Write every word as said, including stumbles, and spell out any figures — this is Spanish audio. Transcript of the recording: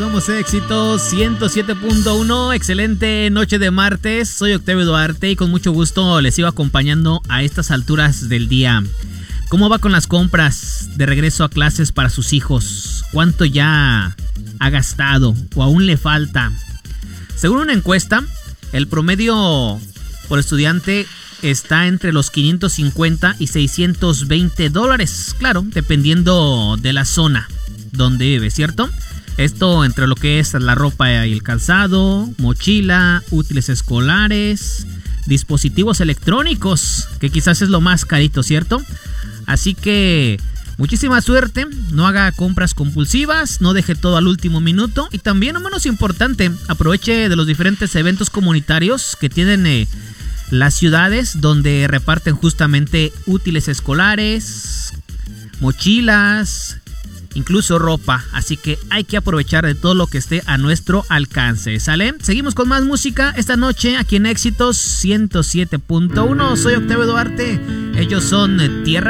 Somos Éxitos ciento siete punto uno. Excelente noche de martes. Soy Octavio Duarte y con mucho gusto les sigo acompañando a estas alturas del día. ¿Cómo va con las compras de regreso a clases para sus hijos? ¿Cuánto ya ha gastado o aún le falta? Según una encuesta, el promedio por estudiante está entre los quinientos cincuenta y seiscientos veinte dólares. Claro, dependiendo de la zona donde vive, ¿cierto? Esto entre lo que es la ropa y el calzado, mochila, útiles escolares, dispositivos electrónicos, que quizás es lo más carito, ¿cierto? Así que muchísima suerte, no haga compras compulsivas, no deje todo al último minuto y también, no menos importante, aproveche de los diferentes eventos comunitarios que tienen eh, las ciudades donde reparten justamente útiles escolares, mochilas, incluso ropa, así que hay que aprovechar de todo lo que esté a nuestro alcance, ¿sale? Seguimos con más música esta noche aquí en Éxitos ciento siete punto uno. Soy Octavio Duarte, ellos son Tierra